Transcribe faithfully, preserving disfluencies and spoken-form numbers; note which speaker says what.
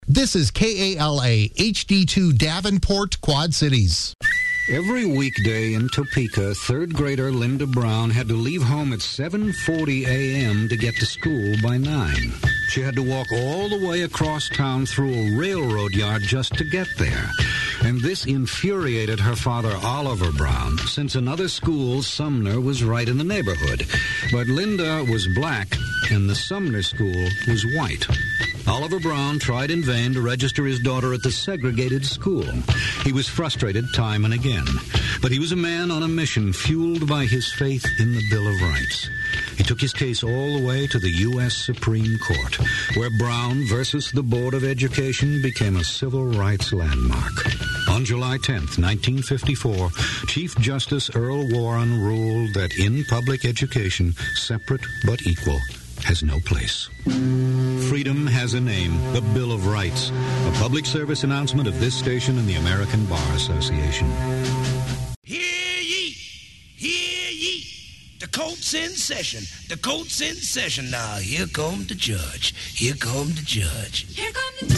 Speaker 1: This is K A L A H D two Davenport, Quad Cities.
Speaker 2: Every weekday in Topeka, third grader Linda Brown had to leave home at seven forty a.m. to get to school by nine. She had to walk all the way across town through a railroad yard just to get there. And this infuriated her father, Oliver Brown, since another school, Sumner, was right in the neighborhood. But Linda was black, and the Sumner school was white. Oliver Brown tried in vain to register his daughter at the segregated school. He was frustrated time and again. But he was a man on a mission fueled by his faith in the Bill of Rights. He took his case all the way to the U S Supreme Court, where Brown versus the Board of Education became a civil rights landmark. On July tenth, nineteen fifty-four, Chief Justice Earl Warren ruled that in public education, separate but equal has no place. Freedom has a name, the Bill of Rights, a public service announcement of this station and the American Bar Association.
Speaker 3: Hear ye, hear ye, the court's in session, the court's in session. Now, here come the judge, here come the judge.
Speaker 4: Here come the